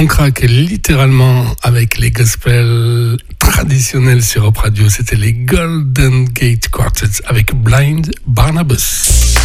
On craque littéralement avec les gospels traditionnels sur Hop Radio. C'était les Golden Gate Quartets avec Blind Barnabas.